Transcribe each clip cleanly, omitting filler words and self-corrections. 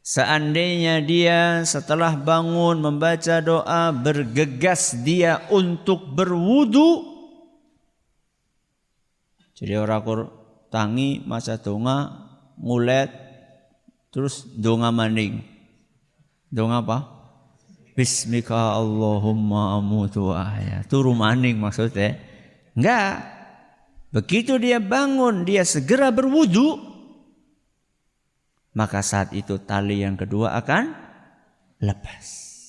Seandainya dia setelah bangun membaca doa bergegas dia untuk berwudu. Jadi orang kur tangi maca donga ngulet terus donga maning. Donga apa? Bismika Allahumma amutu wa ahya. Turu maning maksudnya. Enggak. Begitu dia bangun dia segera berwudu. Maka saat itu tali yang kedua akan lepas.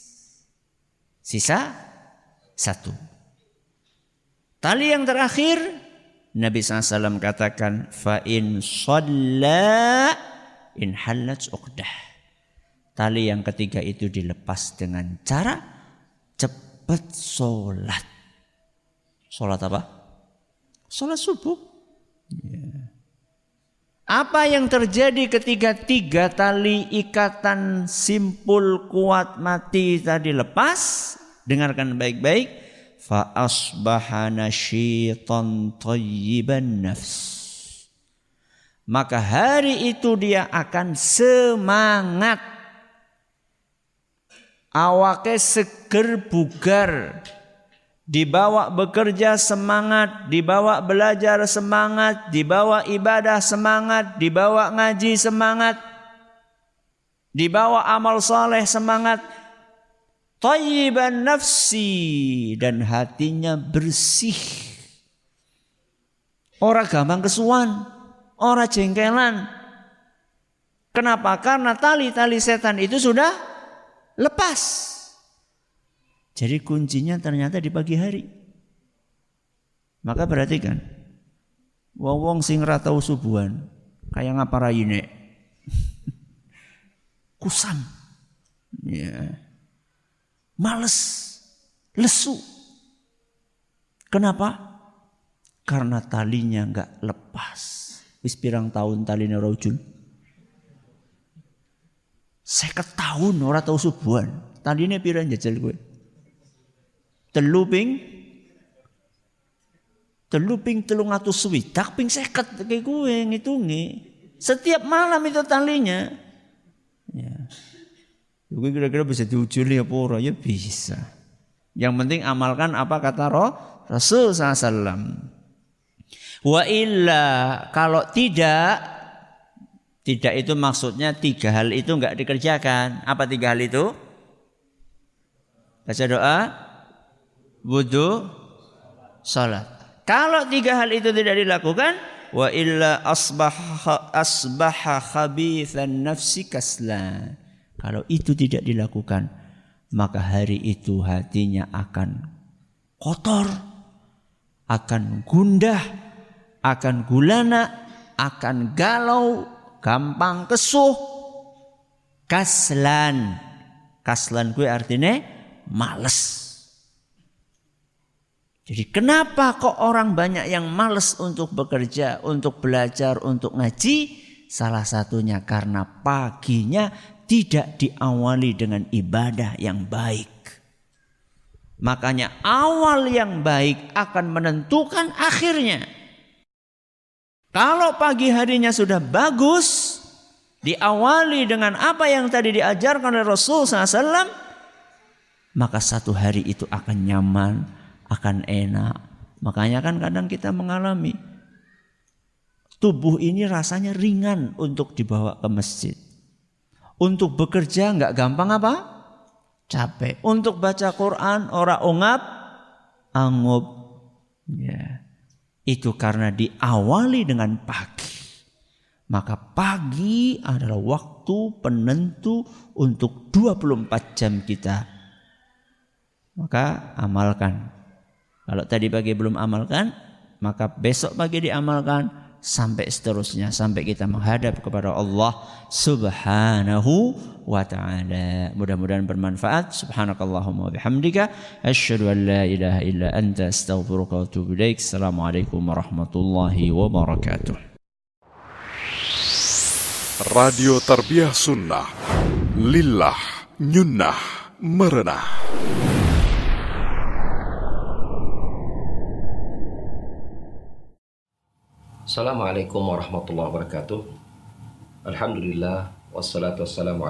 Sisa satu. Tali yang terakhir Nabi SAW katakan fa in shalla in halat uqdah. Tali yang ketiga itu dilepas dengan cara cepat sholat. Sholat apa? Sholat subuh. Yeah. Apa yang terjadi ketika tiga tali ikatan simpul kuat mati tadi lepas? Dengarkan baik-baik. Fa asbaha nasyitan thayyiban nafs. Maka hari itu dia akan semangat. Awake seger bugar. Dibawa bekerja semangat, dibawa belajar semangat, dibawa ibadah semangat, dibawa ngaji semangat, dibawa amal saleh semangat. Thayyiban nafsi, dan hatinya bersih. Ora gampang kesuwan, ora jengkelan. Kenapa? Karena tali-tali setan itu sudah lepas. Jadi kuncinya ternyata di pagi hari. Maka perhatikan. Wong sing ra tau subuhan, kaya ngapa rayine. Kusam. Ya. Males, lesu. Kenapa? Karena talinya enggak lepas. Wis pirang tahun talinya raujul? 50 tahun ora tau subuhan. Taline pira njajal kowe? Teluping 360 ping 50 kayak gue ngitungi. Setiap malam itu talinya. Ya. Gue kira-kira bisa diujuli apa ora? Ya bisa. Yang penting amalkan apa kata Rasul SAW. Wa illa, kalau tidak itu maksudnya 3 hal itu enggak dikerjakan. Apa 3 hal itu? Baca doa, wudu, salat. Kalau 3 hal itu tidak dilakukan, wa illa asbaha khabithan nafsi kaslan. Kalau itu tidak dilakukan, maka hari itu hatinya akan kotor, akan gundah, akan gulana, akan galau, gampang kesuh, kaslan. Kaslan kuwi artinya males. Jadi kenapa kok orang banyak yang malas untuk bekerja, untuk belajar, untuk ngaji? Salah satunya karena paginya tidak diawali dengan ibadah yang baik. Makanya awal yang baik akan menentukan akhirnya. Kalau pagi harinya sudah bagus, diawali dengan apa yang tadi diajarkan oleh Rasul SAW, maka satu hari itu akan nyaman, akan enak. Makanya kan kadang kita mengalami tubuh ini rasanya ringan untuk dibawa ke masjid. Untuk bekerja enggak gampang apa? Capek. Untuk baca Quran ora ongap angup. Ya. Itu karena diawali dengan pagi. Maka pagi adalah waktu penentu untuk 24 jam kita. Maka amalkan. Kalau tadi pagi belum amalkan, maka besok pagi diamalkan sampai seterusnya, sampai kita menghadap kepada Allah Subhanahu wa ta'ala. Mudah-mudahan bermanfaat. Subhanakallahumma wa bihamdika asyhadu an la ilaha illa anta astaghfiruka wa atubu ilaik. Assalamualaikum warahmatullahi wabarakatuh. Radio Tarbiyah Sunnah Lillah Nyunnah Merenah. Assalamualaikum warahmatullahi wabarakatuh. Alhamdulillah wassalatu wassalamu